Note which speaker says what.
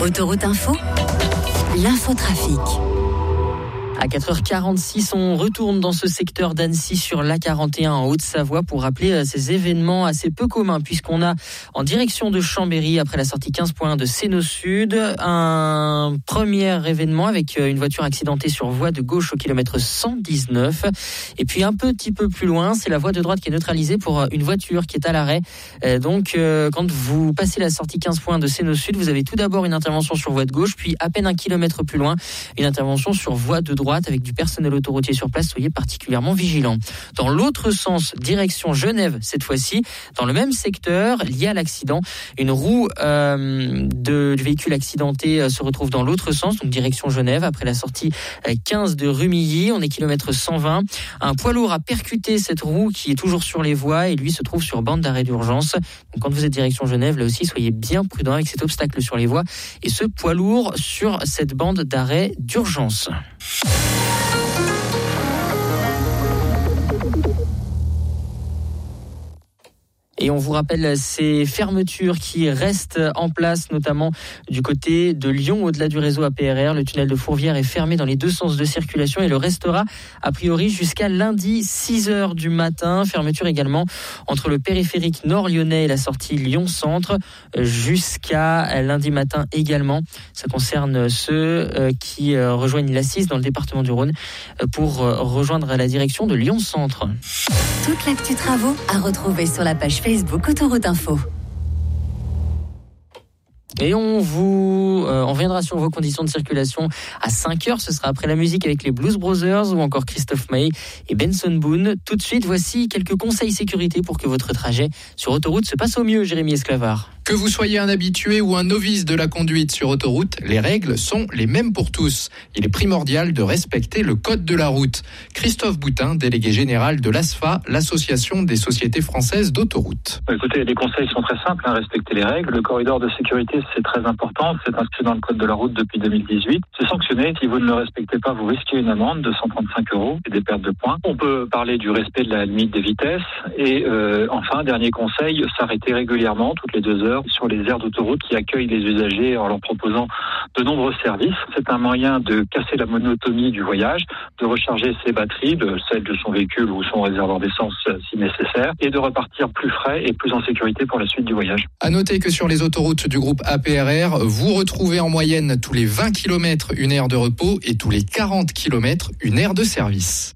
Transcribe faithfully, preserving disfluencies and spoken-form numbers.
Speaker 1: Autoroute Info, l'infotrafic.
Speaker 2: À quatre heures quarante-six, on retourne dans ce secteur d'Annecy sur l'A quarante et un en Haute-Savoie pour rappeler ces événements assez peu communs puisqu'on a en direction de Chambéry après la sortie quinze point un de Séno Sud un premier événement avec une voiture accidentée sur voie de gauche au kilomètre cent dix-neuf et puis un petit peu plus loin c'est la voie de droite qui est neutralisée pour une voiture qui est à l'arrêt. Donc quand vous passez la sortie quinze point un de Séno Sud, vous avez tout d'abord une intervention sur voie de gauche puis à peine un kilomètre plus loin une intervention sur voie de droite avec du personnel autoroutier sur place, soyez particulièrement vigilants. Dans l'autre sens, direction Genève cette fois-ci, dans le même secteur, lié à l'accident, une roue euh, de, du véhicule accidenté euh, se retrouve dans l'autre sens, donc direction Genève, après la sortie euh, quinze de Rumilly, on est kilomètre cent vingt. Un poids lourd a percuté cette roue qui est toujours sur les voies et lui se trouve sur bande d'arrêt d'urgence. Donc quand vous êtes direction Genève, là aussi, soyez bien prudents avec cet obstacle sur les voies et ce poids lourd sur cette bande d'arrêt d'urgence. Et on vous rappelle ces fermetures qui restent en place, notamment du côté de Lyon, au-delà du réseau A P R R. Le tunnel de Fourvière est fermé dans les deux sens de circulation et le restera a priori jusqu'à lundi six heures du matin. Fermeture également entre le périphérique nord-lyonnais et la sortie Lyon-Centre jusqu'à lundi matin également. Ça concerne ceux qui rejoignent l'A six dans le département du Rhône pour rejoindre la direction de Lyon-Centre.
Speaker 1: Toute l'actu travaux à retrouver sur la page Facebook Autoroute Info.
Speaker 2: Et on vous, euh, on reviendra sur vos conditions de circulation à cinq heures. Ce sera après la musique avec les Blues Brothers ou encore Christophe Maé et Benson Boone. Tout de suite, voici quelques conseils sécurité pour que votre trajet sur autoroute se passe au mieux, Jérémy Esclavard.
Speaker 3: Que vous soyez un habitué ou un novice de la conduite sur autoroute, les règles sont les mêmes pour tous. Il est primordial de respecter le code de la route. Christophe Boutin, délégué général de l'A S F A, l'Association des sociétés françaises d'autoroute.
Speaker 4: Écoutez, les conseils sont très simples, hein, respecter les règles. Le corridor de sécurité, c'est très important. C'est inscrit dans le code de la route depuis deux mille dix-huit. C'est sanctionné. Si vous ne le respectez pas, vous risquez une amende de cent trente-cinq euros et des pertes de points. On peut parler du respect de la limite des vitesses. Et euh, enfin, dernier conseil, s'arrêter régulièrement, toutes les deux heures, sur les aires d'autoroute qui accueillent les usagers en leur proposant de nombreux services. C'est un moyen de casser la monotonie du voyage, de recharger ses batteries, de celles de son véhicule ou son réservoir d'essence si nécessaire, et de repartir plus frais et plus en sécurité pour la suite du voyage.
Speaker 3: À noter que sur les autoroutes du groupe A P R R, vous retrouvez en moyenne tous les vingt kilomètres une aire de repos et tous les quarante kilomètres une aire de service.